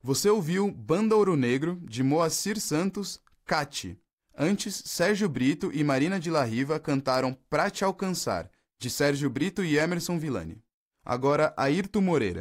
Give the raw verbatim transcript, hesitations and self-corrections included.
Você ouviu Banda Ouro Negro, de Moacir Santos, Cate. Antes, Sérgio Brito e Marina de la Riva cantaram Pra Te Alcançar, de Sérgio Brito e Emerson Villani. Agora, Airto Moreira.